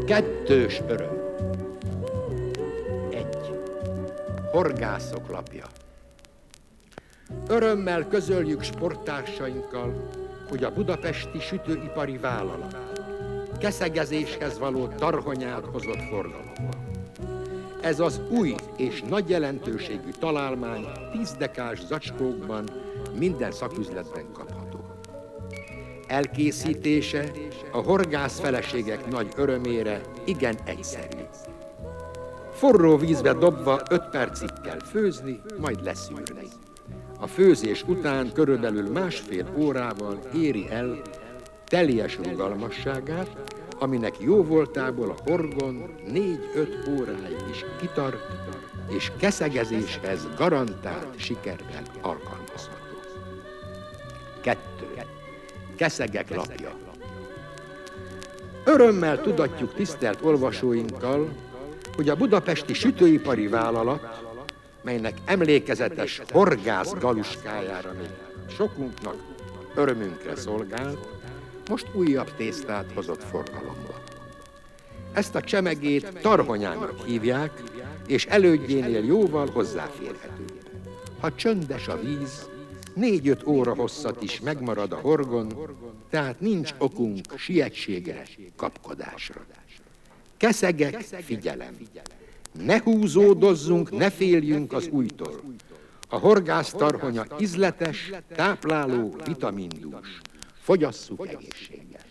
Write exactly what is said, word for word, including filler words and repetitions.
Kettős öröm. Egy. Horgászok lapja. Örömmel közöljük sporttársainkkal, hogy a budapesti sütőipari vállalat keszegezéshez való tarhonyát hozott forgalomba. Ez az új és nagy jelentőségű találmány tízdekás zacskókban minden szaküzletben kapható. Elkészítése a horgász feleségek nagy örömére igen egyszerű. Forró vízbe dobva öt percig kell főzni, majd leszűrni. A főzés után körülbelül másfél órával éri el teljes rugalmasságát, aminek jóvoltából a horgon négy-öt óráig is kitart, és keszegezéshez garantált sikerrel alkalmazható. Kettő. Keszegek lapja. Örömmel tudatjuk tisztelt olvasóinkkal, hogy a budapesti sütőipari vállalat, melynek emlékezetes horgász galuskájára még sokunknak örömünkre szolgál, most újabb tésztát hozott forgalomba. Ezt a csemegét tarhonyának hívják, és elődjénél jóval hozzáférhető. Ha csöndes a víz, négy-öt óra hosszat is megmarad a horgon, tehát nincs okunk sietségre, kapkodásra. Keszegek, figyelem! Ne húzódozzunk, ne féljünk az újtól. A horgász tarhonya ízletes, tápláló, vitamindús. Fogyasszuk egészséggel.